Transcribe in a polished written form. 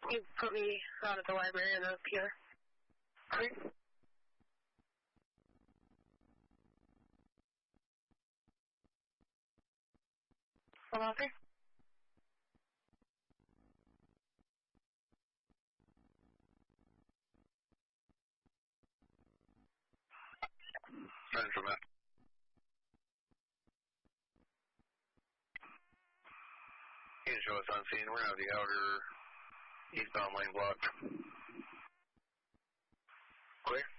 You put me out at the library and up here. Clear. One out there. Central, man. You can show us on scene. We're going to have the outer eastbound lane blocked. Clear.